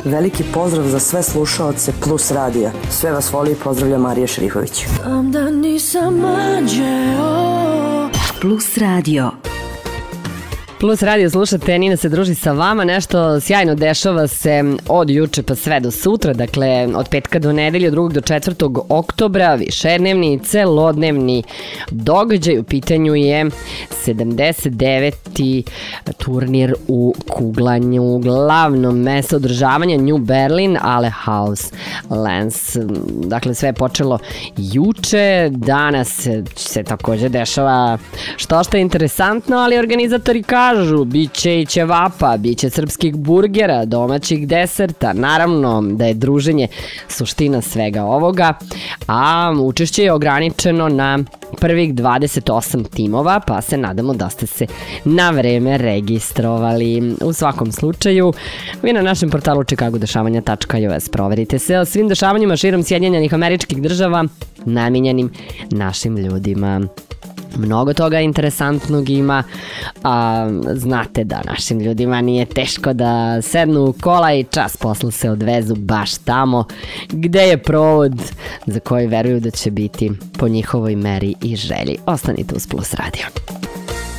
Veliki pozdrav za sve slušaoce Plus radija. Sve vas voli i pozdravlja Marija Šerifović. Da nisam anđeo. Plus radio. Plus radio slušate, Nina se druži sa vama, nešto sjajno dešava se od juče pa sve do sutra, dakle od petka do nedelje, od 2. do 4. oktobra, višednevni i celodnevni događaj, u pitanju je 79. turnir u kuglanju, glavno mesto održavanja New Berlin, ale House Lens. Dakle, sve je počelo juče, danas se takođe dešava što je interesantno, ali organizatori kažu biće i ćevapa, biće srpskih burgera, domaćih deserta, naravno da je druženje suština svega ovoga, a učešće je ograničeno na prvih 28 timova, pa se nadamo da ste se na vreme registrovali. U svakom slučaju, vi na našem portalu chicagodešavanja.us proverite se o svim dešavanjima širom Sjedinjenih Američkih Država namijenjenim našim ljudima. Mnogo toga interesantnog ima, a znate da našim ljudima nije teško da sednu u kola i čas posle se odvezu baš tamo gde je provod za koji veruju da će biti po njihovoj meri i želji. Ostanite uz Plus radio.